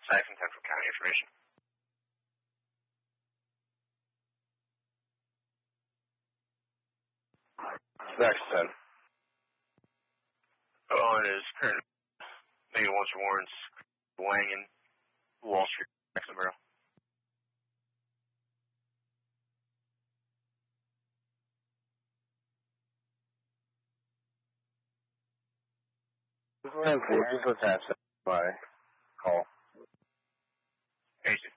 Saxon Central County information. Saxon 10. On is current negative 1 for warrants, Langan, Wall Street, Jacksonboro. Just attach my call. Agent.